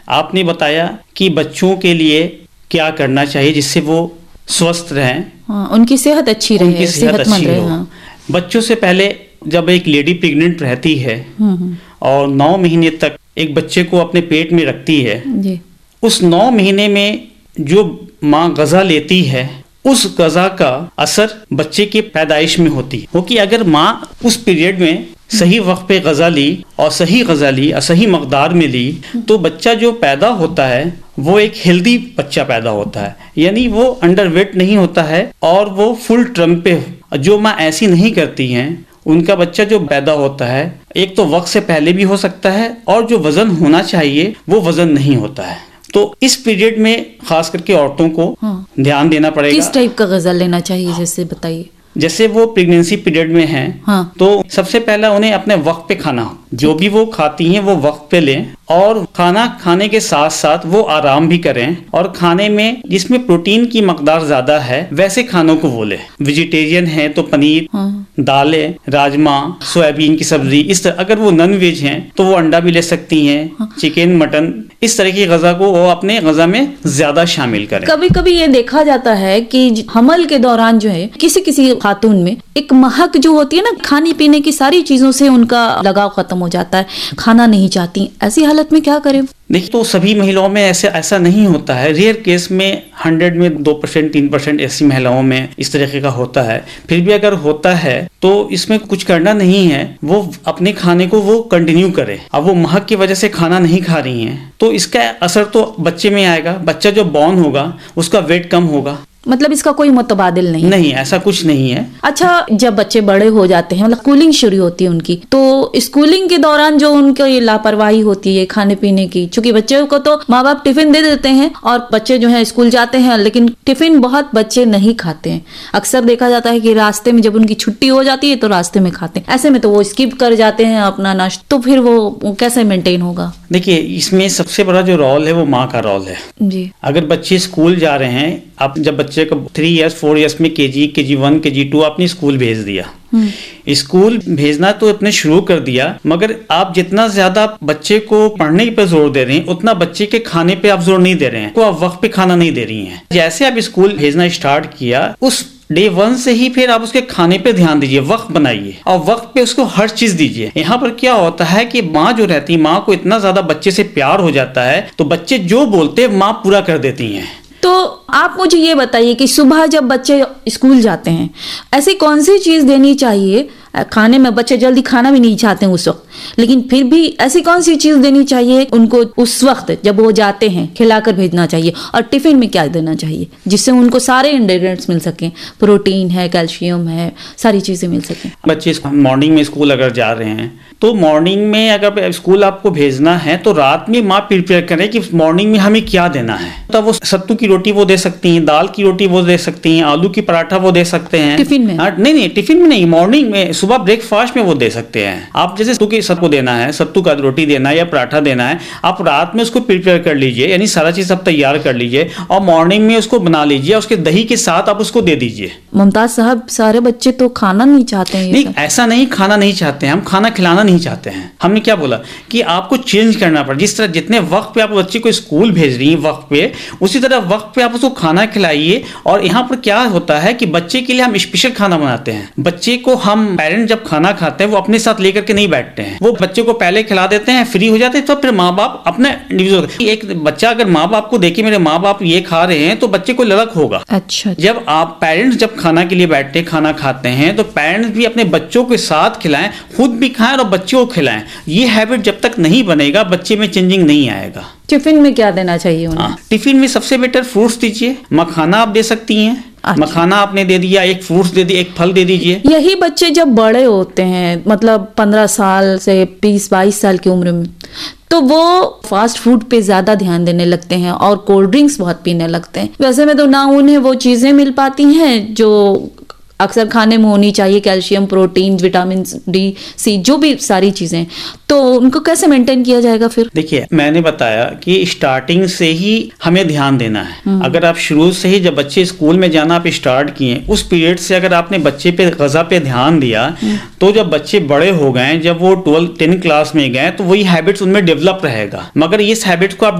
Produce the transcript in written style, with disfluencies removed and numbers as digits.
आपने बताया कि बच्चों के लिए क्या करना चाहिए जिससे वो स्वस्थ रहें, हाँ, उनकी सेहत अच्छी रहे, उनकी सेहत सेहतमंद अच्छी रहे। हो। हाँ। बच्चों से पहले जब एक लेडी प्रेग्नेंट रहती है और 9 महीने तक एक बच्चे को अपने पेट में रखती है, जी। उस 9 महीने में जो माँ गज़ा लेती है उस गज़ा का असर बच्चे की पैदाइश में होती है। क्योंकि अगर माँ उस पीरियड में सही वक्त पे गज़ा ली और सही गज़ा ली और सही मकदार में ली तो बच्चा जो पैदा होता है वो एक हेल्दी बच्चा पैदा होता है, यानी वो अंडरवेट नहीं होता है और वो फुल ट्रम पे। जो माँ ऐसी नहीं करती हैं उनका बच्चा जो पैदा होता है एक तो वक्त से पहले भी हो सकता है और जो वजन होना चाहिए वो वजन नहीं होता है। तो इस पीरियड में खास करके औरतों को ध्यान देना पड़ेगा। किस टाइप का गज़ा लेना चाहिए जैसे बताइए? जैसे वो प्रेगनेंसी पीरियड में हैं, हाँ। तो सबसे पहला उन्हें अपने वक्त पे खाना, जो भी वो खाती हैं वो वक्त पे लें और खाना खाने के साथ साथ वो आराम भी करें और खाने में जिसमें प्रोटीन की मकदार ज्यादा है वैसे खानों को वो लें। वेजिटेरियन है तो पनीर, दालें, राजमा, सोयाबीन की सब्जी, इस तरह। अगर वो नॉन वेज हैं तो वो अंडा भी ले सकती हैं, चिकन, मटन, इस तरह की गज़ा को वो अपने गज़ा में ज्यादा शामिल करें। कभी कभी ये देखा जाता है कि हमल के दौरान जो है किसी किसी खातून में एक महक जो होती है ना, खाने पीने की सारी चीजों से उनका लगाव खत्म हो जाता है, खाना नहीं चाहती, ऐसी हालत में क्या करें? देखिए, तो सभी महिलाओं में ऐसा नहीं होता है। रेयर केस में 100 में 2% 3% ऐसी महिलाओं में इस तरीके का होता है। फिर भी अगर होता है तो इसमें कुछ करना नहीं है, वो अपने खाने को वो कंटिन्यू करे। अब वो महक की वजह से खाना नहीं खा रही हैं तो इसका असर तो बच्चे में आएगा। बच्चा जो बॉर्न होगा उसका वेट कम होगा। मतलब इसका कोई मुतबादिल नहीं, ऐसा कुछ नहीं है। अच्छा, जब बच्चे बड़े हो जाते हैं, मतलब स्कूलिंग शुरू होती है उनकी, तो स्कूलिंग के दौरान जो उनकी ये लापरवाही होती है खाने पीने की, चूंकि बच्चे को तो माँ बाप टिफिन दे देते हैं और बच्चे जो है स्कूल जाते हैं, लेकिन टिफिन बहुत बच्चे नहीं खाते हैं। अक्सर देखा जाता है कि रास्ते में जब उनकी छुट्टी हो जाती है तो रास्ते में खाते हैं, ऐसे में तो वो स्किप कर जाते हैं अपना नाश्ता, तो फिर वो कैसे मेंटेन होगा? देखिए, इसमें सबसे बड़ा जो रोल है वो माँ का रोल है जी। अगर बच्चे स्कूल जा रहे हैं, आप जब बच्चे को 3 इयर्स 4 इयर्स में KG, KG1, KG2 आपने स्कूल भेज दिया, स्कूल भेजना तो अपने शुरू कर दिया, मगर आप जितना ज्यादा बच्चे को पढ़ने पे जोर दे रहे हैं उतना बच्चे के खाने पे आप जोर नहीं दे रहे हैं, तो आप वक्त पे खाना नहीं दे रही हैं। जैसे आप स्कूल भेजना स्टार्ट किया उस डे 1 से ही फिर आप उसके खाने पे ध्यान दीजिए, वक्त बनाइए और वक्त पे उसको हर चीज दीजिए। यहाँ पर क्या होता है कि माँ जो रहती है, माँ को इतना ज्यादा बच्चे से प्यार हो जाता है तो बच्चे जो बोलते हैं माँ पूरा कर देती हैं। तो आप मुझे ये बताइए कि सुबह जब बच्चे स्कूल जाते हैं ऐसी कौन सी चीज देनी चाहिए खाने में? बच्चे जल्दी खाना भी नहीं चाहते हैं उस वक्त, लेकिन फिर भी ऐसी कौन सी चीज देनी चाहिए उनको उस वक्त जब वो जाते हैं, खिलाकर भेजना चाहिए? और टिफिन में क्या देना चाहिए जिससे उनको सारे इंग्रेडिएंट्स मिल सकें, प्रोटीन है, कैल्शियम है, सारी चीजें मिल सकें? बच्चे मॉर्निंग में स्कूल अगर जा रहे हैं तो मॉर्निंग में अगर स्कूल आपको भेजना है तो रात में माँ प्रिपेयर करें कि मॉर्निंग में हमें क्या देना है। तो वो सत्तू की रोटी वो दे सकती हैं, दाल की रोटी वो दे सकती हैं, आलू की पराठा वो दे सकते हैं टिफिन में। नहीं, टिफिन में नहीं, मॉर्निंग में सुबह ब्रेकफास्ट में वो दे सकते हैं। आप जैसे सत्तू की सबको देना है, सत्तू का रोटी देना है या पराठा देना है, आप रात में उसको प्रिपेयर कर लीजिए, यानी सारा चीज आप तैयार कर लीजिए और मॉर्निंग में उसको बना लीजिए, उसके दही के साथ आप उसको दे दीजिए। मुमताज साहब, सारे बच्चे तो खाना नहीं चाहते हैं। नहीं, ऐसा नहीं, खाना नहीं चाहते हैं, हम खाना खिलाना नहीं चाहते हैं। हमने क्या बोला कि आपको चेंज करना पड़े। जिस तरह जितने वक्त पे आप बच्चे को स्कूल भेज रही हैं वक्त पे, उसी तरह वक्त पे आप उसको खाना खिलाइए। और यहाँ पर क्या होता है कि बच्चे के लिए हम स्पेशल खाना बनाते हैं। बच्चे को हम पेरेंट जब खाना खाते हैं वो अपने साथ लेकर के नहीं बैठते हैं, वो बच्चे को पहले खिला देते हैं, फ्री हो जाते हैं, तो फिर माँ बाप अपने इंडिविजुअल। एक बच्चा अगर माँ बाप को देखे मेरे माँ बाप ये खा रहे हैं तो बच्चे को ललक होगा। अच्छा। जब आप पेरेंट्स जब खाना के लिए बैठते खाना खाते हैं तो पेरेंट्स भी अपने बच्चों के साथ खिलाएं, खुद भी खाएं और बच्चों को खिलाएं। ये हैबिट जब तक नहीं बनेगा बच्चे में चेंजिंग नहीं आएगा। टिफिन में क्या देना चाहिए उन्हें? टिफिन में सबसे बेटर फ्रूट्स दीजिए, मखाना आप दे सकती हैं। अच्छा। मखाना आपने दे दिया, एक फ्रूट्स दे दिया, एक फल दे दीजिए। यही बच्चे जब बड़े होते हैं, मतलब 15 साल से 20-22 साल की उम्र में, तो वो फास्ट फूड पे ज्यादा ध्यान देने लगते हैं और कोल्ड ड्रिंक्स बहुत पीने लगते हैं। वैसे में तो ना उन्हें वो चीजें मिल पाती हैं जो अक्सर खाने में होनी चाहिए, कैल्शियम, प्रोटीन, विटामिन डी, सी, जो भी सारी चीजें, तो उनको कैसे मेंटेन किया जाएगा फिर? देखिए, मैंने बताया कि स्टार्टिंग से ही हमें ध्यान देना है। अगर आप शुरू से ही जब बच्चे स्कूल में जाना आप स्टार्ट किए, उस पीरियड से अगर आपने बच्चे पे ग़िज़ा पे ध्यान दिया तो जब बच्चे बड़े हो गए, जब वो 12-10 क्लास में गए तो वही हैबिट्स उनमें डेवलप रहेगा। मगर इस हैबिट को आप